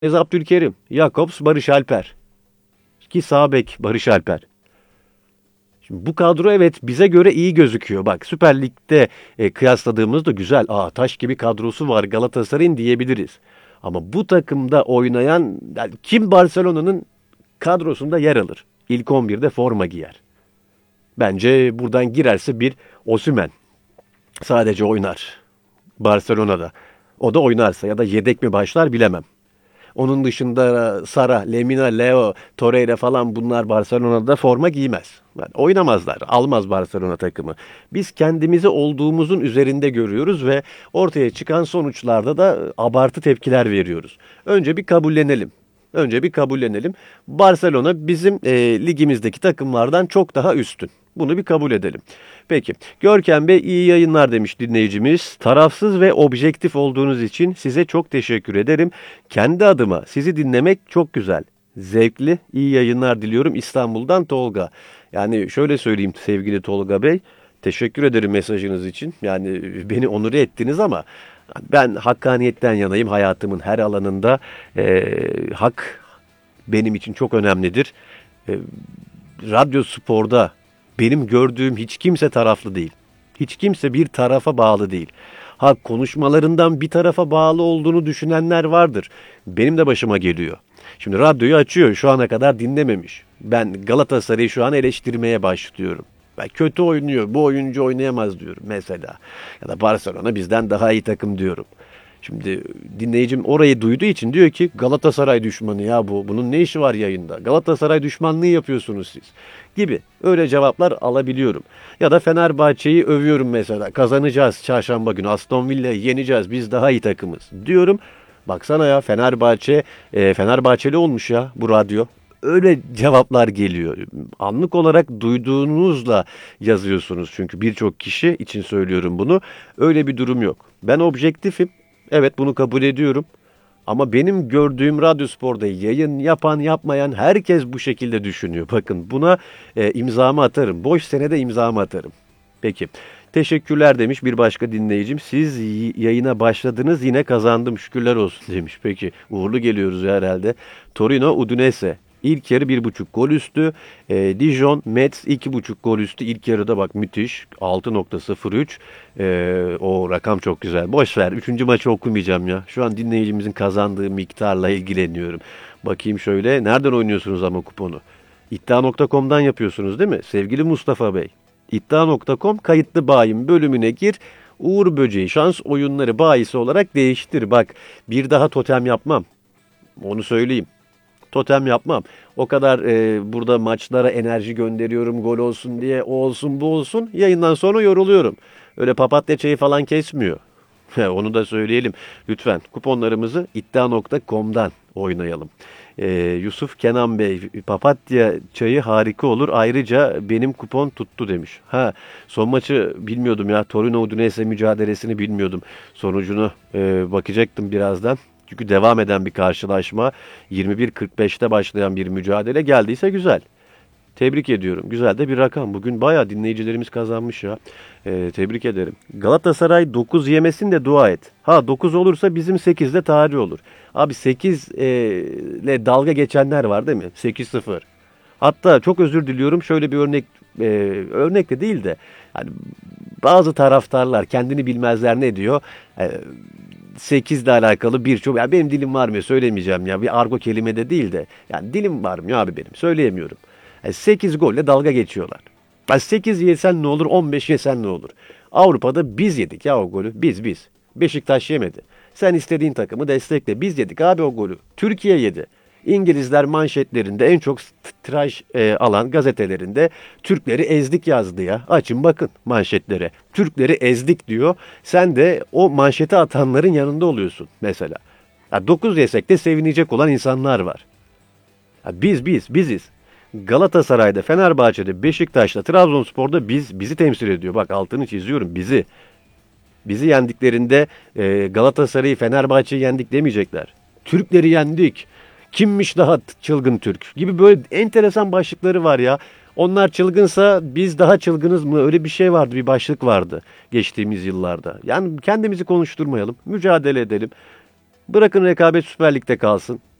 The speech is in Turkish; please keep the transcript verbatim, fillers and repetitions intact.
Ez Abdülkerim, Jakobs, Barış Alper. Ki sağ bek Barış Alper. Şimdi bu kadro evet bize göre iyi gözüküyor. Bak Süper Lig'de e, kıyasladığımızda güzel. Aa taş gibi kadrosu var Galatasaray'ın diyebiliriz. Ama bu takımda oynayan yani kim Barcelona'nın kadrosunda yer alır? İlk on birde forma giyer. Bence buradan girerse bir Osimhen sadece oynar Barcelona'da. O da oynarsa ya da yedek mi başlar bilemem. Onun dışında Sara, Lemina, Leo, Torreira falan bunlar Barcelona'da forma giymez. Yani oynamazlar. Almaz Barcelona takımı. Biz kendimizi olduğumuzun üzerinde görüyoruz ve ortaya çıkan sonuçlarda da abartı tepkiler veriyoruz. Önce bir kabullenelim. Önce bir kabullenelim. Barcelona bizim e, ligimizdeki takımlardan çok daha üstün. Bunu bir kabul edelim. Peki. Görkem Bey iyi yayınlar demiş dinleyicimiz. Tarafsız ve objektif olduğunuz için size çok teşekkür ederim. Kendi adıma sizi dinlemek çok güzel. Zevkli, iyi yayınlar diliyorum İstanbul'dan Tolga. Yani şöyle söyleyeyim sevgili Tolga Bey. Teşekkür ederim mesajınız için. Yani beni onur ettiniz ama ben hakkaniyetten yanayım hayatımın her alanında. E, hak benim için çok önemlidir. E, radyo sporda benim gördüğüm hiç kimse taraflı değil. Hiç kimse bir tarafa bağlı değil. Ha konuşmalarından bir tarafa bağlı olduğunu düşünenler vardır. Benim de başıma geliyor. Şimdi radyoyu açıyor şu ana kadar dinlememiş. Ben Galatasaray'ı şu an eleştirmeye başlıyorum. Ben kötü oynuyor bu oyuncu oynayamaz diyorum mesela. Ya da Barcelona bizden daha iyi takım diyorum. Şimdi dinleyicim orayı duyduğu için diyor ki Galatasaray düşmanı ya bu. Bunun ne işi var yayında? Galatasaray düşmanlığı yapıyorsunuz siz. Gibi öyle cevaplar alabiliyorum. Ya da Fenerbahçe'yi övüyorum mesela. Kazanacağız çarşamba günü. Aston Villa'yı yeneceğiz. Biz daha iyi takımız diyorum. Baksana ya Fenerbahçe e, Fenerbahçeli olmuş ya bu radyo. Öyle cevaplar geliyor. Anlık olarak duyduğunuzla yazıyorsunuz çünkü birçok kişi için söylüyorum bunu. Öyle bir durum yok. Ben objektifim. Evet bunu kabul ediyorum. Ama benim gördüğüm Radyospor'da yayın yapan yapmayan herkes bu şekilde düşünüyor. Bakın buna e, imzamı atarım. Boş senede imzamı atarım. Peki. Teşekkürler demiş bir başka dinleyicim. Siz yayına başladınız yine kazandım şükürler olsun demiş. Peki uğurlu geliyoruz herhalde. Torino Udinese. İlk yarı bir buçuk gol üstü. E, Dijon Metz iki buçuk gol üstü. İlk yarıda bak müthiş. altı nokta sıfır üç. E, o rakam çok güzel. Boş ver. Üçüncü maçı okumayacağım ya. Şu an dinleyicimizin kazandığı miktarla ilgileniyorum. Bakayım şöyle. Nereden oynuyorsunuz ama kuponu? iddia nokta com'dan yapıyorsunuz değil mi? Sevgili Mustafa Bey. iddia nokta com kayıtlı bayim bölümüne gir. Uğur Böceği şans oyunları bayisi olarak değiştir. Bak bir daha totem yapmam. Onu söyleyeyim. Totem yapmam. O kadar e, burada maçlara enerji gönderiyorum gol olsun diye o olsun bu olsun. Yayından sonra yoruluyorum. Öyle papatya çayı falan kesmiyor. Onu da söyleyelim. Lütfen kuponlarımızı iddia nokta com'dan oynayalım. Ee, Yusuf Kenan Bey papatya çayı harika olur. Ayrıca benim kupon tuttu demiş. Ha son maçı bilmiyordum ya. Torino Udinese mücadelesini bilmiyordum. Sonucunu e, bakacaktım birazdan. Çünkü devam eden bir karşılaşma. yirmi bir kırk beşte başlayan bir mücadele geldiyse güzel. Tebrik ediyorum. Güzel de bir rakam. Bugün bayağı dinleyicilerimiz kazanmış ya. Ee, tebrik ederim. Galatasaray dokuz yemesin de dua et. Ha dokuz olursa bizim sekizde tarih olur. Abi sekiz e, ile dalga geçenler var değil mi? sekiz sıfır. Hatta çok özür diliyorum. Şöyle bir örnek e, örnek de değil de yani bazı taraftarlar kendini bilmezler ne diyor? E, sekiz ile alakalı birçok yani benim dilim varmıyor söylemeyeceğim ya. Bir argo kelime de değil de yani dilim varmıyor abi benim. Söyleyemiyorum. sekiz golle dalga geçiyorlar. sekiz yesen ne olur, on beş yesen ne olur? Avrupa'da biz yedik ya o golü. Biz biz. Beşiktaş yemedi. Sen istediğin takımı destekle. Biz yedik abi o golü. Türkiye yedi. İngilizler manşetlerinde en çok tıraş e, alan gazetelerinde Türkleri ezdik yazdı ya. Açın bakın manşetlere. Türkleri ezdik diyor. Sen de o manşeti atanların yanında oluyorsun mesela. Ya dokuz yesek de sevinecek olan insanlar var. Ya biz biz biziz. Galatasaray'da, Fenerbahçe'de, Beşiktaş'ta, Trabzonspor'da biz bizi temsil ediyor. Bak altını çiziyorum bizi. Bizi yendiklerinde e, Galatasaray'ı, Fenerbahçe'yi yendik demeyecekler. Türkleri yendik. Kimmiş daha çılgın Türk gibi böyle enteresan başlıkları var ya. Onlar çılgınsa biz daha çılgınız mı? Öyle bir şey vardı, bir başlık vardı geçtiğimiz yıllarda. Yani kendimizi konuşturmayalım, mücadele edelim. Bırakın rekabet Süper Lig'de kalsın.